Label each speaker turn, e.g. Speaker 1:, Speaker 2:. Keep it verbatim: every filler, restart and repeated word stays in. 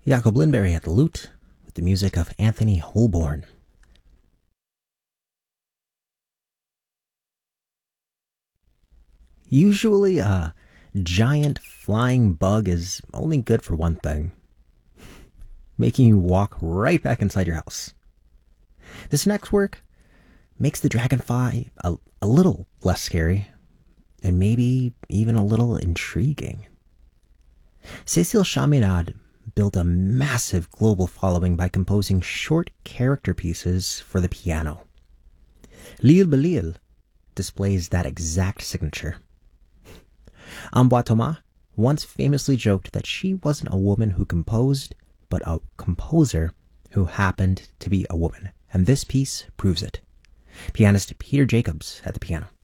Speaker 1: Jacob Lindberry at the lute with the music of Anthony Holborn. Usually a giant flying bug is only good for one thing: making you walk right back inside your house. This next work makes the dragonfly a, a little less scary, and maybe even a little intriguing. Cécile Chaminade built a massive global following by composing short character pieces for the piano. L'Île Belle displays that exact signature. Ambroise Thomas once famously joked that she wasn't a woman who composed, but a composer who happened to be a woman, and this piece proves it. Pianist Peter Jacobs at the piano.